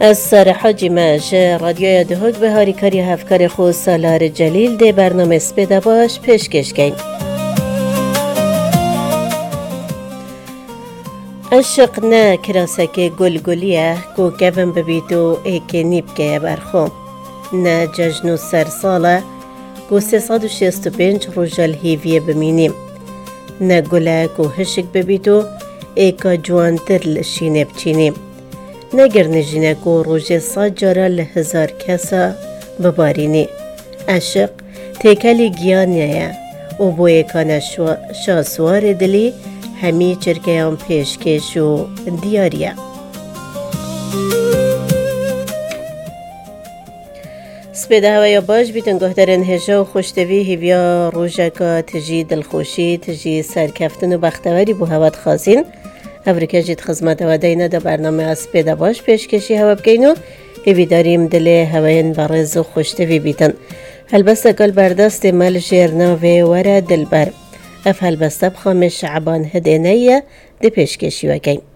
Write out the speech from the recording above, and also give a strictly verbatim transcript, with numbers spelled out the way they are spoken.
از سر حاجی ماش رادیوی دهوک به هاری کاری هفکار خود سالار جلیل ده برنامه سپیده باش پیشکش گین. عشق نه کراسک گل گلیه کو کفن ببیتو ایک نیب که برخوم نه جشن و سر ساله کو سیصد و شست و پنج روژال هیویه بمینیم نه گله کو هشک ببیتو ایکا جوانتر لشینه بچینیم نه گرنجینه کو روژه صد جاره لهزار کسا ببارینی. عشق تکلی گیانیه و بو ایکانه شاسوار دلی همی چرکه هم پیشکش و دیاریه. سپیده هوای باش بیتن گهدرن هجا و خوشتوی هیویا روژکا تجی دلخوشی تجی سرکفتن و بختوری بو هواد خازین هفرکه جید خزمت و دینه دا برنامه از سپیده باش پیشکشی هوا بگینو هیوی داریم دل هواین برز و خوشتوی بیتن هلبسته کل بردست مال جرناوی وره دلبر اف هلبسته بخامش شعبان هدینه دی پیشکشی وگین.